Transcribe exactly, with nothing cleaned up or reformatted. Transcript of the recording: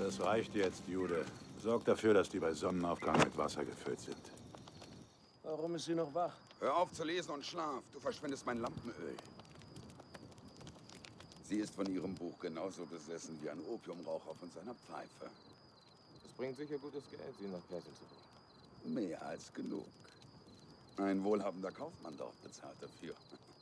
Das reicht jetzt, Jude. Sorg dafür, dass die bei Sonnenaufgang mit Wasser gefüllt sind. Warum ist sie noch wach? Hör auf zu lesen und schlaf. Du verschwendest mein Lampenöl. Sie ist von ihrem Buch genauso besessen wie ein Opiumraucher von seiner Pfeife. Es bringt sicher gutes Geld, sie nach Persien zu bringen. Mehr als genug. Ein wohlhabender Kaufmann dort bezahlt dafür.